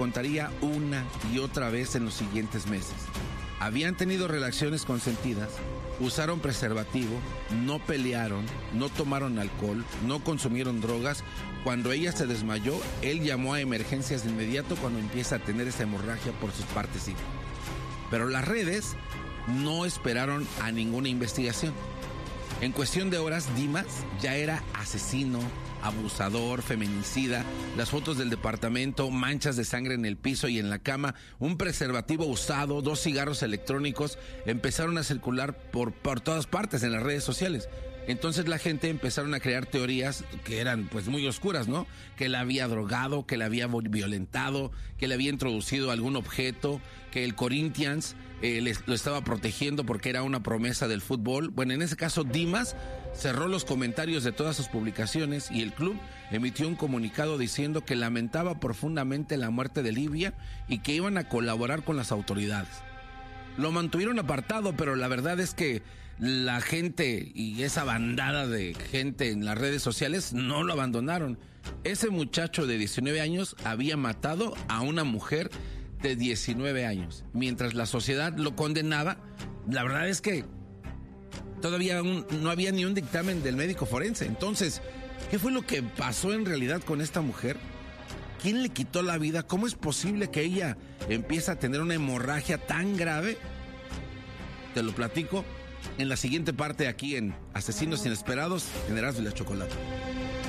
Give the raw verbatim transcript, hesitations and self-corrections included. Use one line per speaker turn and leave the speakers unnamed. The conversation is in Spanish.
contaría una y otra vez en los siguientes meses. Habían tenido relaciones consentidas, usaron preservativo, no pelearon, no tomaron alcohol, no consumieron drogas. Cuando ella se desmayó, él llamó a emergencias de inmediato cuando empieza a tener esa hemorragia por sus partes íntimas. Pero las redes no esperaron a ninguna investigación. En cuestión de horas, Dimas ya era asesino, abusador, feminicida, las fotos del departamento, manchas de sangre en el piso y en la cama, un preservativo usado, dos cigarros electrónicos, empezaron a circular por, por todas partes en las redes sociales. Entonces la gente empezaron a crear teorías que eran pues muy oscuras, ¿no? Que la había drogado, que la había violentado, que le había introducido algún objeto, que el Corinthians eh, les, lo estaba protegiendo porque era una promesa del fútbol. Bueno, en ese caso Dimas cerró los comentarios de todas sus publicaciones y el club emitió un comunicado diciendo que lamentaba profundamente la muerte de Livia y que iban a colaborar con las autoridades. Lo mantuvieron apartado, pero la verdad es que la gente y esa bandada de gente en las redes sociales no lo abandonaron. Ese muchacho de diecinueve años había matado a una mujer de diecinueve años. Mientras la sociedad lo condenaba, la verdad es que todavía un, no había ni un dictamen del médico forense. Entonces, ¿qué fue lo que pasó en realidad con esta mujer? ¿Quién le quitó la vida? ¿Cómo es posible que ella empiece a tener una hemorragia tan grave? Te lo platico en la siguiente parte aquí en Asesinos Inesperados en Erasmo y la Chocolata.